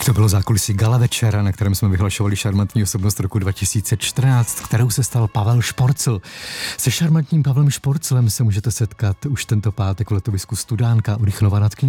To bylo zákulisí gala večera, na kterém jsme vyhlašovali šarmantní osobnost roku 2014, kterou se stal Pavel Šporcl. Se šarmantním Pavlem Šporclem se můžete setkat už tento pátek v letovisku Studánka u Rychnova nad Knížkou.